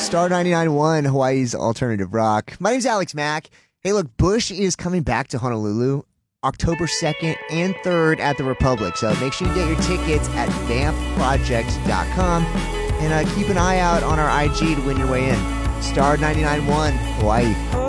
Star 99.1, Hawaii's alternative rock. My name's Alex Mack. Hey, look, Bush is coming back to Honolulu October 2nd and 3rd at the Republic. So make sure you get your tickets at vampproject.com and keep an eye out on our IG to win your way in. Star 99.1, Hawaii.